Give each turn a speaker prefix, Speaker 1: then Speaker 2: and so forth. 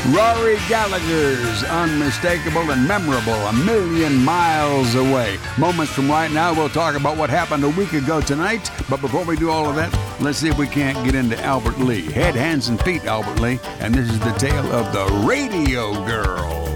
Speaker 1: Rory Gallagher's Unmistakable and Memorable, A Million Miles Away. Moments from right now, we'll talk about what happened a week ago tonight. But before we do all of that, let's see if we can't get into Albert Lee. Head, hands, and feet, Albert Lee. And this is the tale of the Radio Girl.